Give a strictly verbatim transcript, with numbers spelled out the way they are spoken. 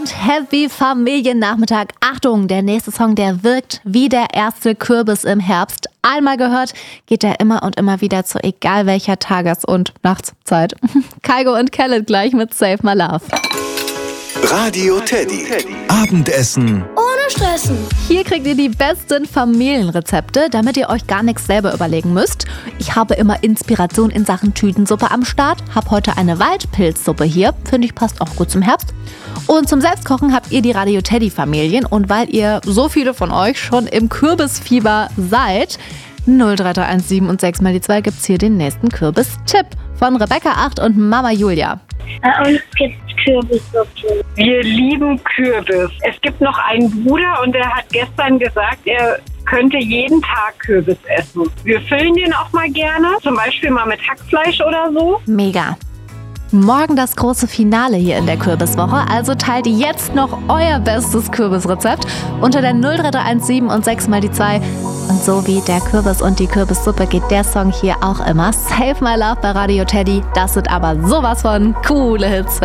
und Happy Familiennachmittag. Achtung, der nächste Song, der wirkt wie der erste Kürbis im Herbst. Einmal gehört, geht er immer und immer wieder zu egal welcher Tages- und Nachtszeit. Kygo und Khaled gleich mit Save My Love. Radio Teddy. Abendessen ohne Stressen. Hier kriegt ihr die besten Familienrezepte, damit ihr euch gar nichts selber überlegen müsst. Ich habe immer Inspiration in Sachen Tütensuppe am Start. Hab heute eine Waldpilzsuppe hier. Finde ich, passt auch gut zum Herbst. Und zum Selbstkochen habt ihr die Radio Teddy Familien. Und weil ihr so viele von euch schon im Kürbisfieber seid, null drei drei eins sieben und sechs mal die zwei gibt's hier den nächsten Kürbis-Tipp von Rebecca acht und Mama Julia. Bei uns gibt's Kürbissuppe. Wir lieben Kürbis. Es gibt noch einen Bruder und der hat gestern gesagt, er könnte jeden Tag Kürbis essen. Wir füllen den auch mal gerne, zum Beispiel mal mit Hackfleisch oder so. Mega. Morgen das große Finale hier in der Kürbiswoche, also teilt jetzt noch euer bestes Kürbisrezept unter der null drei drei eins sieben und sechs mal die zwei. Und so wie der Kürbis und die Kürbissuppe geht der Song hier auch immer. Save My Love bei Radio Teddy. Das sind aber sowas von coole Hits.